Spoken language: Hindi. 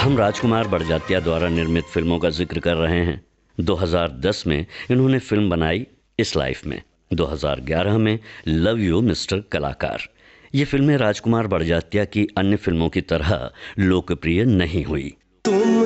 हम राजकुमार बड़जात्या द्वारा निर्मित फिल्मों का जिक्र कर रहे हैं। 2010 में इन्होंने फिल्म बनाई इस लाइफ में। 2011 में लव यू मिस्टर कलाकार। ये फिल्में राजकुमार बड़जात्या की अन्य फिल्मों की तरह लोकप्रिय नहीं हुई।